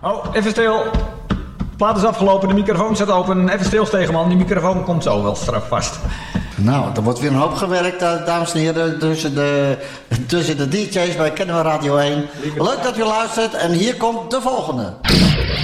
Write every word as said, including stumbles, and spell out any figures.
Oh, even stil. Plaat is afgelopen, de microfoon staat open. Even stil, Stegeman. Die microfoon komt zo wel straks vast. Nou, er wordt weer een hoop gewerkt, dames en heren, tussen de, tussen de D J's bij Kennemer Radio één. Leuk dat u luistert en hier komt de volgende.